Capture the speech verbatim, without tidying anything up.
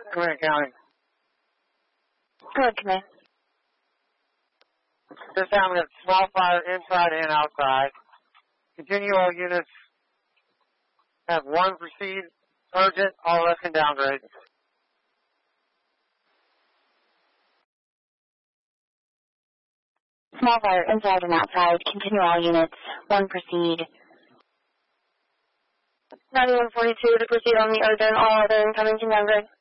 Command County. Good, command. This time we have small fire inside and outside. Continue all units. Have one proceed urgent, all rest can downgrade. Small fire inside and outside. Continue all units. One proceed. ninety-one forty-two to proceed on the urgent, all other incoming can downgrade.